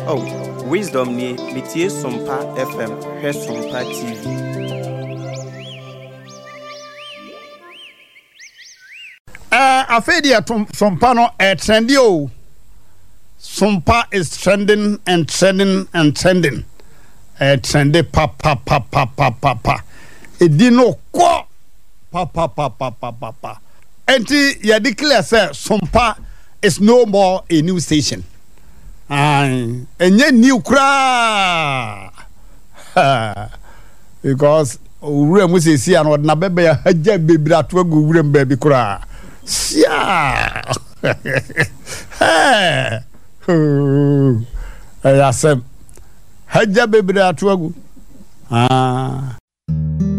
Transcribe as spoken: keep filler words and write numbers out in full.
Oh, wisdom ni mitie Sompa F M, he Sompa T V. Uh, Afedia Sompa no eh, trendy o. Sompa is trending and trending and trending. Eh, trendy pa pa pa pa pa pa pa. Edino ko pa pa pa pa pa pa pa. Enti ya declare say Sompa is no more a new station. And enye new kra. Because ure mu se si an na bebe ya haja bebira to agu ure mbabi kra. Sia. Hey. Oh. Ayasem. Haja bebira to agu. Ah.